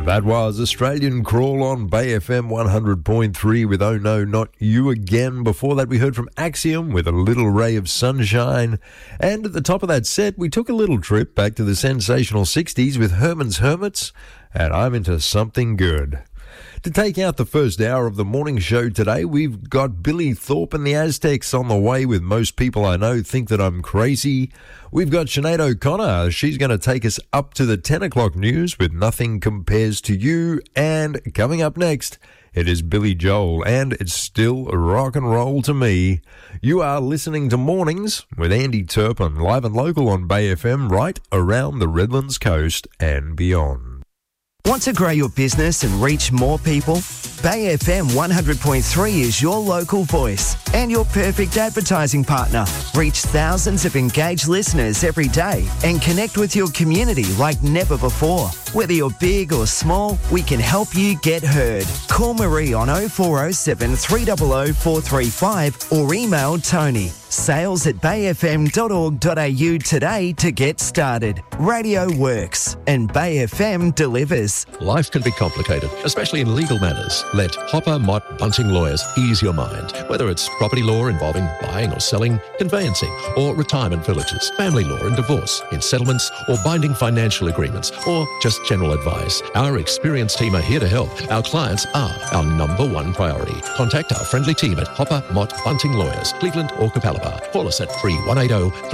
That was Australian Crawl on Bay FM 100.3 with Oh No, Not You Again. Before that, we heard from Axiom with A Little Ray of Sunshine. And at the top of that set, we took a little trip back to the sensational 60s with Herman's Hermits and I'm Into Something Good. To take out the first hour of the morning show today, we've got Billy Thorpe and the Aztecs on the way with Most People I Know Think That I'm Crazy. We've got Sinead O'Connor. She's going to take us up to the 10 o'clock news with Nothing Compares to You. And coming up next, it is Billy Joel, and it's still rock and roll to me. You are listening to Mornings with Andy Turpin, live and local on Bay FM, right around the Redlands coast and beyond. Want to grow your business and reach more people? Bay FM 100.3 is your local voice and your perfect advertising partner. Reach thousands of engaged listeners every day and connect with your community like never before. Whether you're big or small, we can help you get heard. Call Marie on 0407 300 435 or email Tony. sales@bayfm.org.au today to get started. Radio works and Bay FM delivers. Life can be complicated, especially in legal matters. Let Hopper Mott Bunting Lawyers ease your mind. Whether it's property law involving buying or selling, conveyancing, or retirement villages, family law and divorce, in settlements or binding financial agreements, or just general advice. Our experienced team are here to help. Our clients are our number one priority. Contact our friendly team at Hopper Mott Bunting Lawyers, Cleveland or Capalaba. Call us at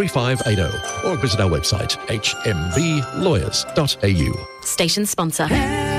3180-3580 or visit our website hmblawyers.au. Station sponsor.